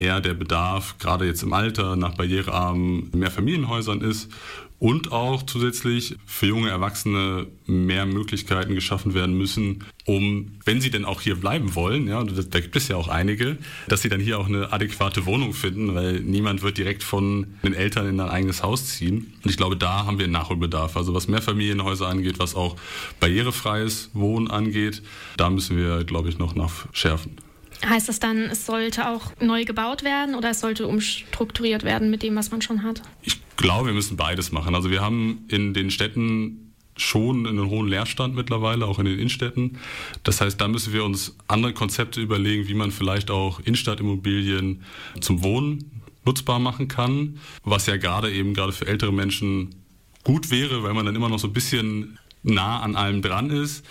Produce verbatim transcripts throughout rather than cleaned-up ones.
eher der Bedarf, gerade jetzt im Alter, nach barrierearmen Mehrfamilienhäusern ist. Und auch zusätzlich für junge Erwachsene mehr Möglichkeiten geschaffen werden müssen, um, wenn sie denn auch hier bleiben wollen, ja, da gibt es ja auch einige, dass sie dann hier auch eine adäquate Wohnung finden, weil niemand wird direkt von den Eltern in ein eigenes Haus ziehen. Und ich glaube, da haben wir einen Nachholbedarf. Also was Mehrfamilienhäuser angeht, was auch barrierefreies Wohnen angeht, da müssen wir, glaube ich, noch nachschärfen. Heißt das dann, es sollte auch neu gebaut werden oder es sollte umstrukturiert werden mit dem, was man schon hat? Ich glaube, wir müssen beides machen. Also wir haben in den Städten schon einen hohen Leerstand mittlerweile, auch in den Innenstädten. Das heißt, da müssen wir uns andere Konzepte überlegen, wie man vielleicht auch Innenstadtimmobilien zum Wohnen nutzbar machen kann, was ja gerade eben gerade für ältere Menschen gut wäre, weil man dann immer noch so ein bisschen nah an allem dran ist.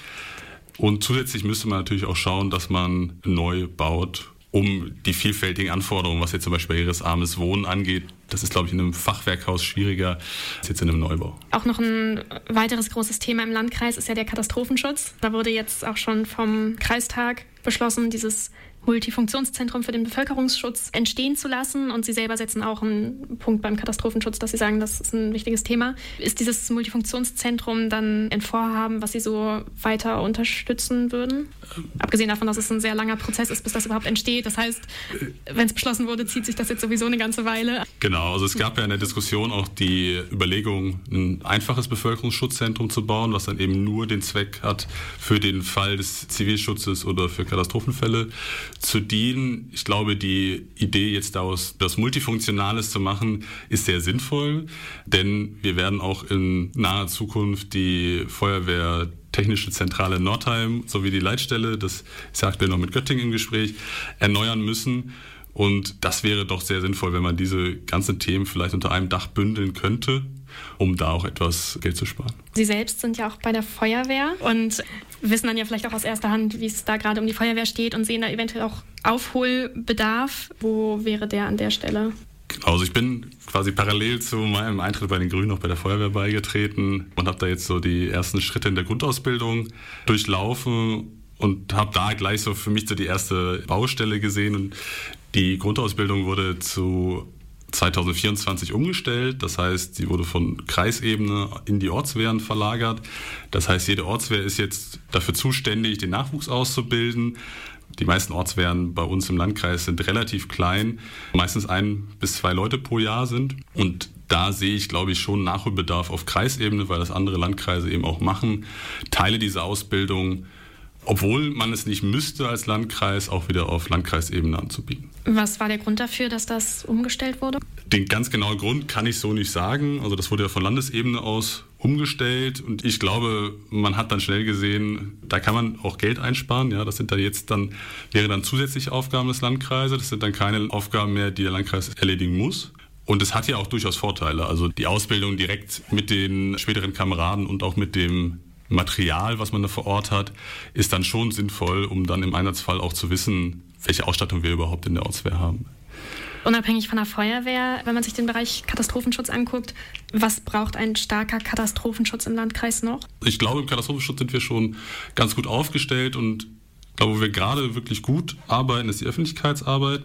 Und zusätzlich müsste man natürlich auch schauen, dass man neu baut, um die vielfältigen Anforderungen, was jetzt zum Beispiel barrierearmes Wohnen angeht. Das ist, glaube ich, in einem Fachwerkhaus schwieriger als jetzt in einem Neubau. Auch noch ein weiteres großes Thema im Landkreis ist ja der Katastrophenschutz. Da wurde jetzt auch schon vom Kreistag beschlossen, dieses Multifunktionszentrum für den Bevölkerungsschutz entstehen zu lassen. Und Sie selber setzen auch einen Punkt beim Katastrophenschutz, dass Sie sagen, das ist ein wichtiges Thema. Ist dieses Multifunktionszentrum dann ein Vorhaben, was Sie so weiter unterstützen würden? Abgesehen davon, dass es ein sehr langer Prozess ist, bis das überhaupt entsteht. Das heißt, wenn es beschlossen wurde, zieht sich das jetzt sowieso eine ganze Weile. Genau, also es gab ja in der Diskussion auch die Überlegung, ein einfaches Bevölkerungsschutzzentrum zu bauen, was dann eben nur den Zweck hat, für den Fall des Zivilschutzes oder für Katastrophenfälle zu dienen. Ich glaube, die Idee jetzt daraus, das Multifunktionales zu machen, ist sehr sinnvoll, denn wir werden auch in naher Zukunft die Feuerwehr Technische Zentrale Nordheim sowie die Leitstelle, das ist ja aktuell noch mit Göttingen im Gespräch, erneuern müssen. Und das wäre doch sehr sinnvoll, wenn man diese ganzen Themen vielleicht unter einem Dach bündeln könnte, um da auch etwas Geld zu sparen. Sie selbst sind ja auch bei der Feuerwehr und wissen dann ja vielleicht auch aus erster Hand, wie es da gerade um die Feuerwehr steht und sehen da eventuell auch Aufholbedarf. Wo wäre der an der Stelle? Also ich bin quasi parallel zu meinem Eintritt bei den Grünen noch bei der Feuerwehr beigetreten und habe da jetzt so die ersten Schritte in der Grundausbildung durchlaufen und habe da gleich so für mich so die erste Baustelle gesehen. Und die Grundausbildung wurde zu zwanzig vierundzwanzig umgestellt. Das heißt, sie wurde von Kreisebene in die Ortswehren verlagert. Das heißt, jede Ortswehr ist jetzt dafür zuständig, den Nachwuchs auszubilden. Die meisten Ortswehren bei uns im Landkreis sind relativ klein, meistens ein bis zwei Leute pro Jahr sind. Und da sehe ich, glaube ich, schon Nachholbedarf auf Kreisebene, weil das andere Landkreise eben auch machen. Teile dieser Ausbildung, obwohl man es nicht müsste als Landkreis, auch wieder auf Landkreisebene anzubieten. Was war der Grund dafür, dass das umgestellt wurde? Den ganz genauen Grund kann ich so nicht sagen. Also das wurde ja von Landesebene aus umgestellt und ich glaube, man hat dann schnell gesehen, da kann man auch Geld einsparen. Ja, das sind dann jetzt dann, wäre dann zusätzliche Aufgaben des Landkreises. Das sind dann keine Aufgaben mehr, die der Landkreis erledigen muss. Und es hat ja auch durchaus Vorteile. Also die Ausbildung direkt mit den späteren Kameraden und auch mit dem Material, was man da vor Ort hat, ist dann schon sinnvoll, um dann im Einsatzfall auch zu wissen, welche Ausstattung wir überhaupt in der Ortswehr haben. Unabhängig von der Feuerwehr, wenn man sich den Bereich Katastrophenschutz anguckt, was braucht ein starker Katastrophenschutz im Landkreis noch? Ich glaube, im Katastrophenschutz sind wir schon ganz gut aufgestellt und ich glaube, wo wir gerade wirklich gut arbeiten, ist die Öffentlichkeitsarbeit.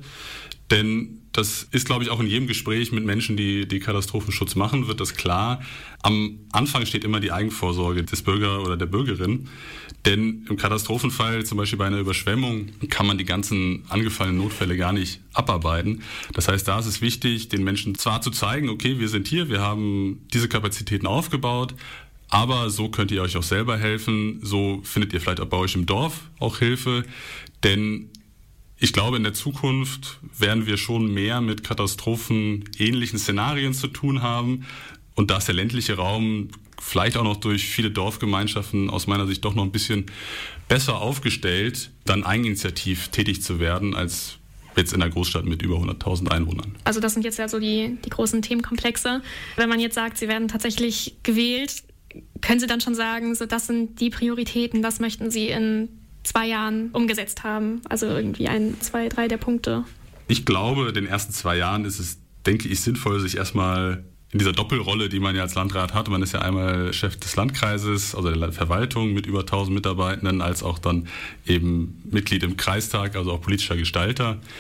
Denn das ist, glaube ich, auch in jedem Gespräch mit Menschen, die, die Katastrophenschutz machen, wird das klar. Am Anfang steht immer die Eigenvorsorge des Bürger oder der Bürgerin. Denn im Katastrophenfall, zum Beispiel bei einer Überschwemmung, kann man die ganzen angefallenen Notfälle gar nicht abarbeiten. Das heißt, da ist es wichtig, den Menschen zwar zu zeigen, okay, wir sind hier, wir haben diese Kapazitäten aufgebaut, aber so könnt ihr euch auch selber helfen. So findet ihr vielleicht auch bei euch im Dorf auch Hilfe. Denn ich glaube, in der Zukunft werden wir schon mehr mit katastrophenähnlichen Szenarien zu tun haben. Und da ist der ländliche Raum vielleicht auch noch durch viele Dorfgemeinschaften aus meiner Sicht doch noch ein bisschen besser aufgestellt, dann eigeninitiativ tätig zu werden, als jetzt in einer Großstadt mit über hunderttausend Einwohnern. Also das sind jetzt ja so die, die großen Themenkomplexe. Wenn man jetzt sagt, Sie werden tatsächlich gewählt, können Sie dann schon sagen, so das sind die Prioritäten, das möchten Sie in zwei Jahren umgesetzt haben? Also irgendwie ein, zwei, drei der Punkte. Ich glaube, in den ersten zwei Jahren ist es, denke ich, sinnvoll, sich erstmal in dieser Doppelrolle, die man ja als Landrat hat, man ist ja einmal Chef des Landkreises, also der Verwaltung mit über tausend Mitarbeitenden, als auch dann eben Mitglied im Kreistag, also auch politischer Gestalter,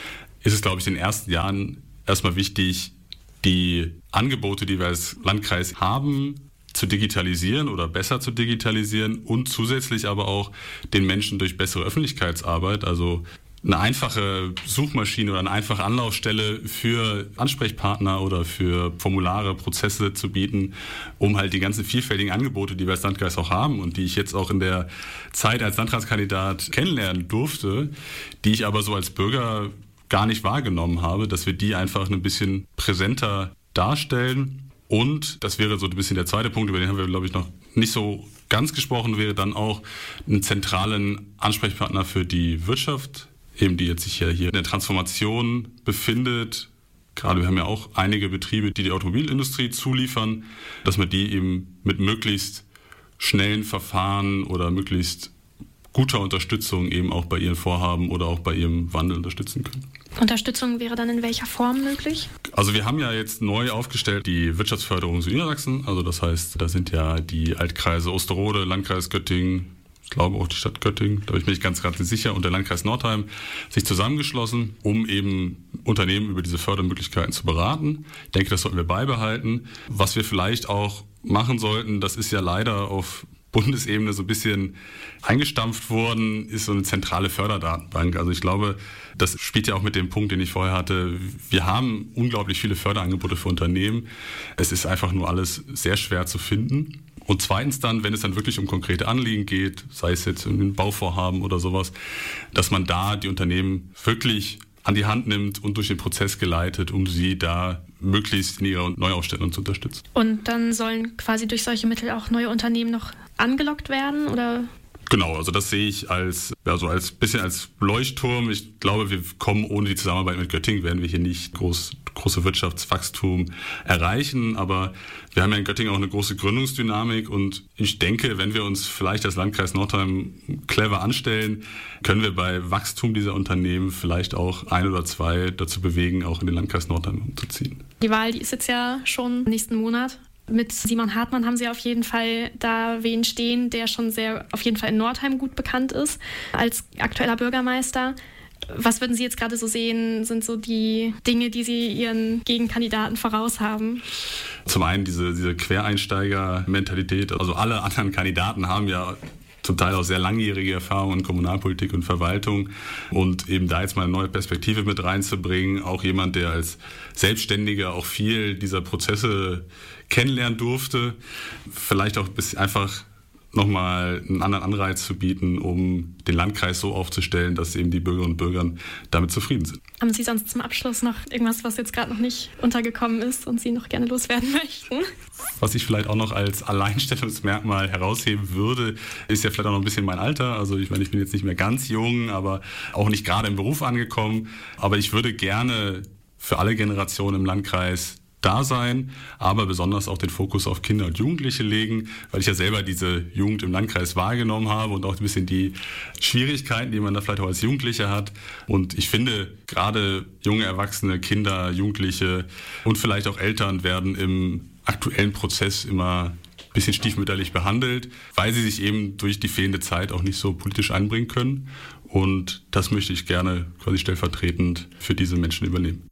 ist es, glaube ich, in den ersten Jahren erstmal wichtig, die Angebote, die wir als Landkreis haben, zu digitalisieren oder besser zu digitalisieren und zusätzlich aber auch den Menschen durch bessere Öffentlichkeitsarbeit, also eine einfache Suchmaschine oder eine einfache Anlaufstelle für Ansprechpartner oder für Formulare, Prozesse zu bieten, um halt die ganzen vielfältigen Angebote, die wir als Landkreis auch haben und die ich jetzt auch in der Zeit als Landratskandidat kennenlernen durfte, die ich aber so als Bürger gar nicht wahrgenommen habe, dass wir die einfach ein bisschen präsenter darstellen. Und das wäre so ein bisschen der zweite Punkt, über den haben wir, glaube ich, noch nicht so ganz gesprochen, wäre dann auch einen zentralen Ansprechpartner für die Wirtschaft, eben die jetzt sich ja hier in der Transformation befindet. Gerade wir haben ja auch einige Betriebe, die die Automobilindustrie zuliefern, dass man die eben mit möglichst schnellen Verfahren oder möglichst guter Unterstützung eben auch bei ihren Vorhaben oder auch bei ihrem Wandel unterstützen können. Unterstützung wäre dann in welcher Form möglich? Also wir haben ja jetzt neu aufgestellt die Wirtschaftsförderung Südniedersachsen. Also das heißt, da sind ja die Altkreise Osterode, Landkreis Göttingen, ich glaube auch die Stadt Göttingen, da bin ich mir nicht ganz gerade sicher, und der Landkreis Nordheim sich zusammengeschlossen, um eben Unternehmen über diese Fördermöglichkeiten zu beraten. Ich denke, das sollten wir beibehalten. Was wir vielleicht auch machen sollten, das ist ja leider auf Bundesebene so ein bisschen eingestampft worden, ist so eine zentrale Förderdatenbank. Also ich glaube, das spielt ja auch mit dem Punkt, den ich vorher hatte. Wir haben unglaublich viele Förderangebote für Unternehmen. Es ist einfach nur alles sehr schwer zu finden. Und zweitens dann, wenn es dann wirklich um konkrete Anliegen geht, sei es jetzt um ein Bauvorhaben oder sowas, dass man da die Unternehmen wirklich an die Hand nimmt und durch den Prozess geleitet, um sie da möglichst in ihrer Neuausstellung zu unterstützen. Und dann sollen quasi durch solche Mittel auch neue Unternehmen noch angelockt werden, oder? Genau, also das sehe ich als, also als bisschen als Leuchtturm. Ich glaube, wir kommen ohne die Zusammenarbeit mit Göttingen, werden wir hier nicht groß, große Wirtschaftswachstum erreichen. Aber wir haben ja in Göttingen auch eine große Gründungsdynamik und ich denke, wenn wir uns vielleicht als Landkreis Nordheim clever anstellen, können wir bei Wachstum dieser Unternehmen vielleicht auch ein oder zwei dazu bewegen, auch in den Landkreis Nordheim umzuziehen. Die Wahl, die ist jetzt ja schon nächsten Monat. Mit Simon Hartmann haben Sie auf jeden Fall da wen stehen, der schon sehr auf jeden Fall in Nordheim gut bekannt ist als aktueller Bürgermeister. Was würden Sie jetzt gerade so sehen, sind so die Dinge, die Sie Ihren Gegenkandidaten voraus haben? Zum einen diese, diese Quereinsteiger-Mentalität. Also alle anderen Kandidaten haben ja zum Teil auch sehr langjährige Erfahrungen in Kommunalpolitik und Verwaltung und eben da jetzt mal eine neue Perspektive mit reinzubringen, auch jemand, der als Selbstständiger auch viel dieser Prozesse kennenlernen durfte, vielleicht auch ein bisschen einfach nochmal einen anderen Anreiz zu bieten, um den Landkreis so aufzustellen, dass eben die Bürgerinnen und Bürger damit zufrieden sind. Haben Sie sonst zum Abschluss noch irgendwas, was jetzt gerade noch nicht untergekommen ist und Sie noch gerne loswerden möchten? Was ich vielleicht auch noch als Alleinstellungsmerkmal herausheben würde, ist ja vielleicht auch noch ein bisschen mein Alter. Also ich meine, ich bin jetzt nicht mehr ganz jung, aber auch nicht gerade im Beruf angekommen. Aber ich würde gerne für alle Generationen im Landkreis da sein, aber besonders auch den Fokus auf Kinder und Jugendliche legen, weil ich ja selber diese Jugend im Landkreis wahrgenommen habe und auch ein bisschen die Schwierigkeiten, die man da vielleicht auch als Jugendlicher hat. Und ich finde, gerade junge Erwachsene, Kinder, Jugendliche und vielleicht auch Eltern werden im aktuellen Prozess immer ein bisschen stiefmütterlich behandelt, weil sie sich eben durch die fehlende Zeit auch nicht so politisch einbringen können. Und das möchte ich gerne quasi stellvertretend für diese Menschen übernehmen.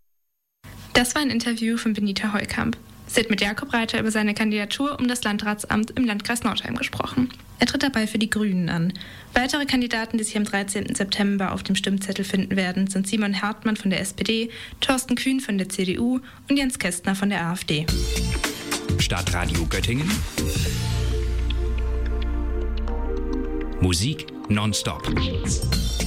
Das war ein Interview von Benita Heukamp. Sie hat mit Jakob Reiter über seine Kandidatur um das Landratsamt im Landkreis Nordheim gesprochen. Er tritt dabei für die Grünen an. Weitere Kandidaten, die sich am dreizehnten September auf dem Stimmzettel finden werden, sind Simon Hartmann von der S P D, Thorsten Kühn von der C D U und Jens Kästner von der AfD. Stadtradio Göttingen. Musik nonstop.